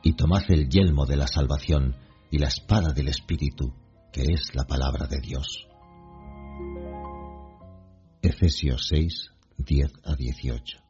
y tomad el yelmo de la salvación y la espada del Espíritu, que es la palabra de Dios. Efesios 6, 10 a 18.